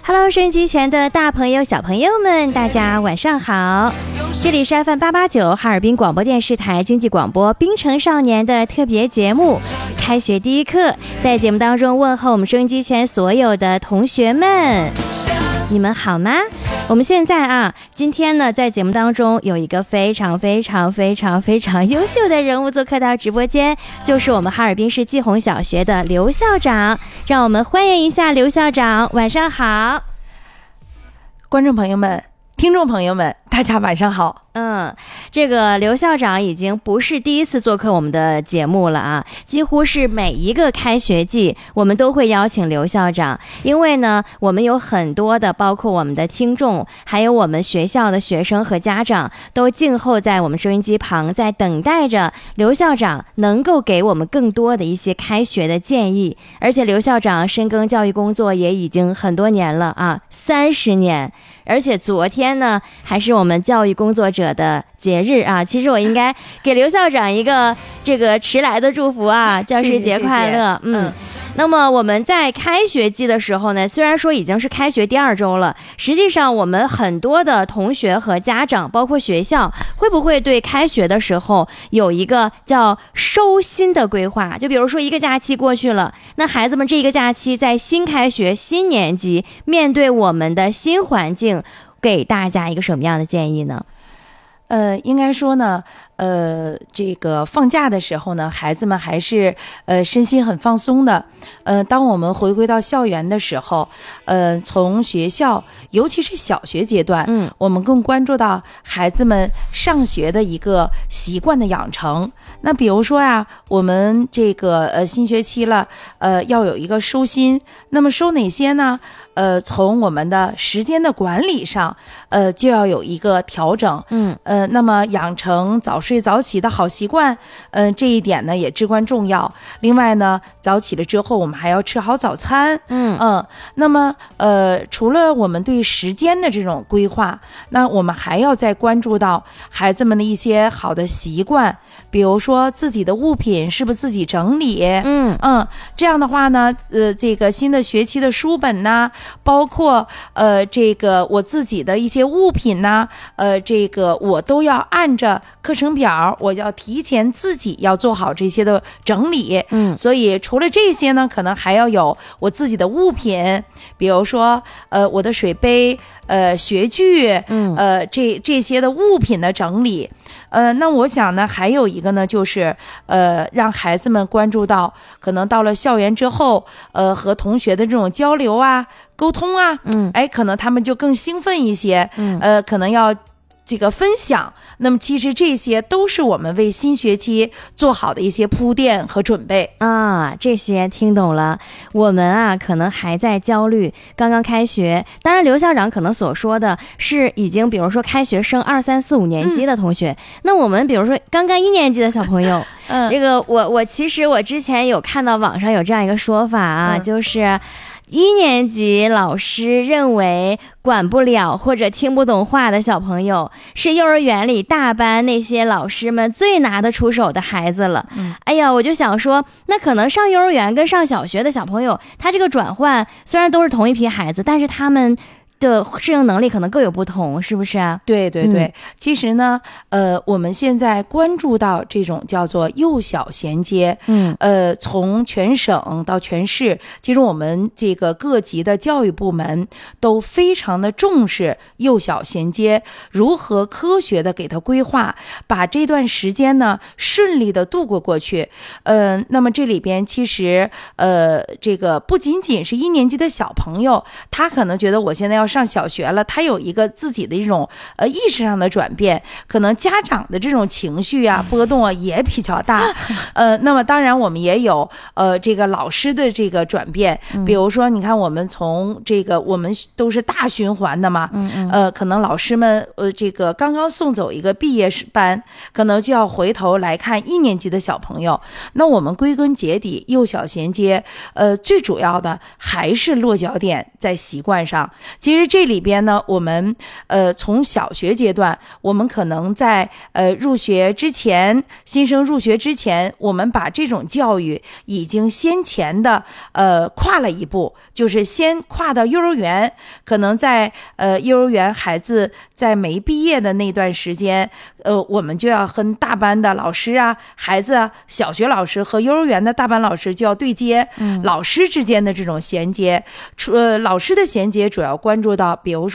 Hello， 收音机前的大朋友、小朋友们，大家晚上好！这里是 FM889 哈尔滨广播电视台经济广播滨城少年的特别节目《开学第一课》。在节目当中问候我们收音机前所有的同学们，你们好吗？我们现在今天呢，在节目当中有一个非常优秀的人物做客到直播间，就是我们哈尔滨市季红小学的刘校长。让我们欢迎一下刘校长，晚上好。 观众朋友们、听众朋友们，大家晚上好。 这个刘校长已经不是第一次做客我们的节目了啊，几乎是每一个开学季我们都会邀请刘校长，因为呢，我们有很多的包括我们的听众，还有我们学校的学生和家长都静候在我们收音机旁，在等待着刘校长能够给我们更多的一些开学的建议。而且刘校长深耕教育工作也已经很多年了啊，30年。而且昨天呢，还是我们教育工作者的节日啊，其实我应该给刘校长一个这个迟来的祝福啊，教师节快乐。 谢谢。 那么我们在开学季的时候呢，虽然说已经是开学第2周了，实际上我们很多的同学和家长，包括学校，会不会对开学的时候有一个叫收心的规划？就比如说一个假期过去了，那孩子们这个假期在新开学新年级，面对我们的新环境，给大家一个什么样的建议呢？ 应该说呢，这个放假的时候呢，孩子们还是身心很放松的。当我们回归到校园的时候，从学校，尤其是小学阶段，我们更关注到孩子们上学的一个习惯的养成。那比如说呀，我们这个新学期了，要有一个收心，那么收哪些呢？从我们的时间的管理上，就要有一个调整。那么养成早睡早起的好习惯，这一点呢也至关重要。另外呢，早起了之后，我们还要吃好早餐。那么除了我们对时间的这种规划，那我们还要再关注到孩子们的一些好的习惯，比如说自己的物品是不是自己整理。这样的话呢，这个新的学期的书本呐，包括这个我自己的一些物品呐，这个我都要按着课程表，我要提前自己要做好这些的整理。所以除了这些呢，可能还要有我自己的物品，比如说我的水杯、学具，这些的物品的整理。那我想呢，还有一个呢，就是让孩子们关注到，可能到了校园之后，和同学的这种交流啊、沟通啊，可能他们就更兴奋一些，可能要这个分享。那么其实这些都是我们为新学期做好的一些铺垫和准备啊。这些听懂了。我们可能还在焦虑，刚刚开学。当然刘校长可能所说的是已经比如说开学升2、3、4、5年级的同学，那我们比如说刚刚1年级的小朋友，这个我其实我之前有看到网上有这样一个说法啊，就是1年级老师认为管不了或者听不懂话的小朋友，是幼儿园里大班那些老师们最拿得出手的孩子了。哎呀，我就想说，那可能上幼儿园跟上小学的小朋友，他这个转换虽然都是同一批孩子，但是他们的适应能力可能各有不同，是不是啊？ 对，其实呢，我们现在关注到这种叫做幼小衔接，从全省到全市，其实我们这个各级的教育部门都非常的重视幼小衔接，如何科学的给它规划，把这段时间呢顺利的度过去。那么这里边其实这个不仅仅是1年级的小朋友，他可能觉得我现在要上小学了，他有一个自己的一种意识上的转变，可能家长的这种情绪啊波动啊也比较大。那么当然我们也有这个老师的这个转变，比如说你看我们从这个我们都是大循环的嘛，可能老师们这个刚刚送走一个毕业班，可能就要回头来看1年级的小朋友。那我们归根结底幼小衔接最主要的还是落脚点在习惯上。其实实这里边呢，我们从小学阶段，我们可能在入学之前，新生入学之前，我们把这种教育已经先前的跨了一步，就是先跨到幼儿园，可能在幼儿园孩子在没毕业的那段时间，我们就要跟大班的老师啊，孩子啊，小学老师和幼儿园的大班老师就要对接，老师之间的这种衔接，老师的衔接主要关注到，比如说